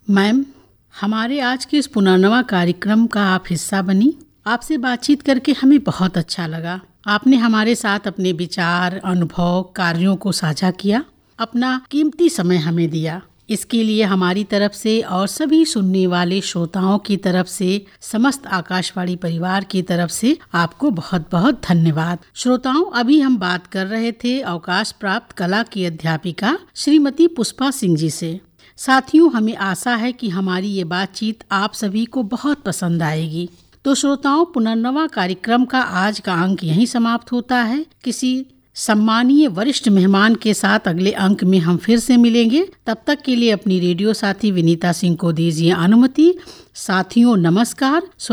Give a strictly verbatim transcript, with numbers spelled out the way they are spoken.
Ma'am, हमारे आज के इस पुनर्नवा कार्यक्रम का आप हिस्सा बनी। आपसे बातचीत करके हमें बहुत अच्छा लगा। आपने हमारे साथ अपने विचार, अनुभव, कार्यों को साझा किया, अपना कीमती समय हमें दिया। इसके लिए हमारी तरफ से और सभी सुनने वाले श्रोताओं की तरफ से, समस्त आकाशवाणी परिवार की तरफ से आपको बहुत बहुत धन्यवाद। श्रोताओं, अभी हम बात कर रहे थे अवकाश प्राप्त कला की अध्यापिका श्रीमती पुष्पा सिंह जी से। साथियों, हमें आशा है कि हमारी ये बातचीत आप सभी को बहुत पसंद आएगी। तो श्रोताओं, पुनर्नवा कार्यक्रम का आज का अंक यहीं समाप्त होता है। किसी सम्मानीय वरिष्ठ मेहमान के साथ अगले अंक में हम फिर से मिलेंगे। तब तक के लिए अपनी रेडियो साथी विनीता सिंह को दीजिए अनुमति। साथियों, नमस्कार।